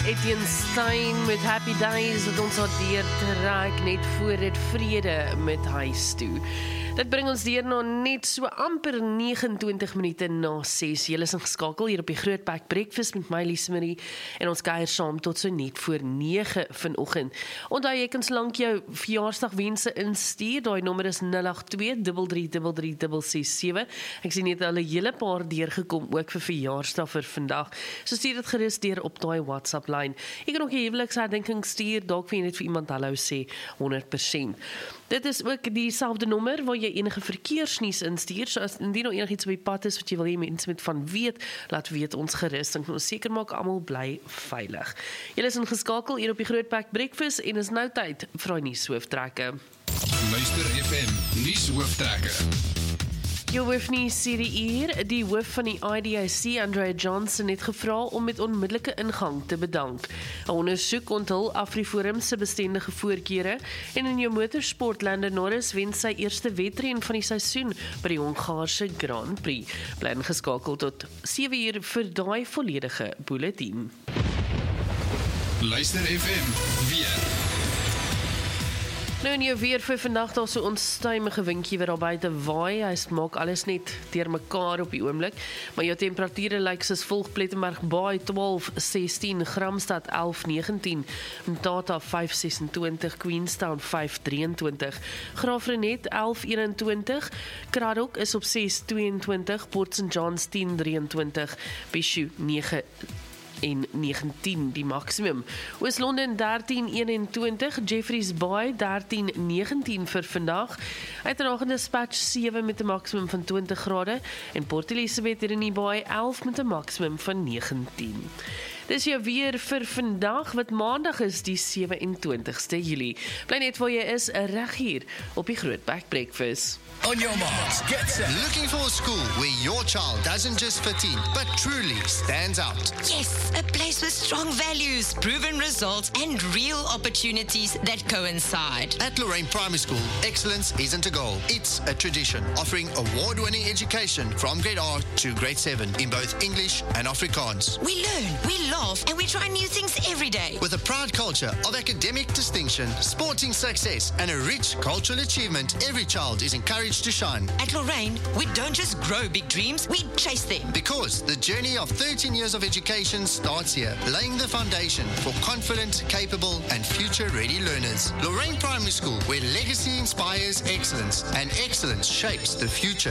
Etienne Stein met Happy Days wat ons waardeer trek net voor dit vrede met huis toe. Dit bring ons deur na net so amper 29 minute na 6. Julle is ingeskakel hier op die Groot Pack Breakfast met my Lise Marie en ons kuier saam tot so net voor 9 vanoggend. Onthou jy kan slank jou verjaarsdagwense instuur. Daai nommer is 082-3333-667. Ek sien net hulle hele paar deurgekom ook vir verjaarsdag vir vandag. So stuur dit gerus deur op daai WhatsApp lyn. Jy kan ook 'n huweliksherdenking stuur, dalk wil jy net vir iemand hallo sê 100%. Dit is ook dieselfde nommer waar jy enige verkeersnuus instuur. So as indien nou enigiets op die pad is wat jy wil hê mense met van weet, laat weet ons gerus. Dan kan ons seker maak almal bly veilig. Julle is ingeskakel hier op die Groot Pack Breakfast en is nou tyd vir die nuushooftrekke. Luister FM nuushooftrekke. Jy hoef nie sê die hoof van die IDIC, Andrea Johnson, het gevra om met onmiddellike ingang te bedank. 'n Ondersoek onthul Afriforum se bestendige voorkeure en in jou motorsport Lando Norris wen sy eerste wedren van die seisoen by die Hongaarse Grand Prix. Bly ingeskakel tot 7 uur vir daai volledige bulletin. Luister FM weer. Nou in jou weer vir vandag, daar so onstuimige windjie wat daar buite waai. Hy maak alles net deur mekaar op die oomblik. Maar jou temperature lyk soos volg: Plettenberg Baai 12-16, Gramstad 11-19, Mthatha 5-26, Queenstown 5-23, Graafrenet 11-21, Kraddock is op 6-22, Port St Johns 10-23, Bhishu 9 en 19 die maksimum. Oos-London 13-21, Jeffreys Bay 13-19 vir vandag. Uiteraard Dispatch 7 met 'n maksimum van 20 grade en Port Elizabeth hier in die Bay 11 met 'n maksimum van 19. Dis jou weer vir vandag wat maandag is die 27ste Julie. Bly net waar jy is, reg hier op die Groot Pack Breakfast. On your marks, get set. Looking for a school where your child doesn't just fit in, but truly stands out? Yes, a place with strong values, proven results, and real opportunities that coincide. At Lorraine Primary School, excellence isn't a goal, it's a tradition, offering award-winning education from grade R to grade 7 in both English and Afrikaans. We learn, we laugh, and we try new things every day. With a proud culture of academic distinction, sporting success, and a rich cultural achievement, every child is encouraged to shine. At Lorraine, we don't just grow big dreams, we chase them. Because the journey of 13 years of education starts here, laying the foundation for confident, capable, and future-ready learners. Lorraine Primary School, where legacy inspires excellence, and excellence shapes the future.